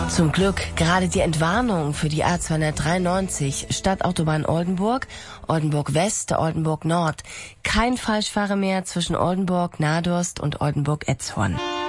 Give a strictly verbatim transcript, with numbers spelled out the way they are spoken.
Zum Glück gerade die Entwarnung für die A zweihundertdreiundneunzig Stadtautobahn Oldenburg, Oldenburg West, Oldenburg Nord. Kein Falschfahrer mehr zwischen Oldenburg, Nadorst und Oldenburg-Etzhorn.